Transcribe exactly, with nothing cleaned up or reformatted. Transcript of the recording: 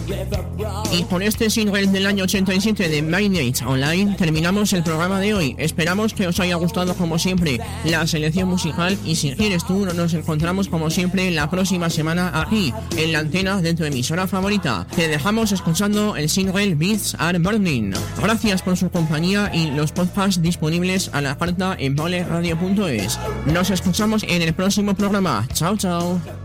Y con este single del año ochenta y siete de My Date Online terminamos el programa de hoy. Esperamos que os haya gustado como siempre la selección musical y si quieres tú nos encontramos como siempre la próxima semana aquí en la antena de tu emisora favorita. Te dejamos escuchando el single Beats Are Burning. Gracias por su compañía y los podcasts disponibles a la carta en vale radio punto es. Nos escuchamos en el próximo programa. Chao, chao.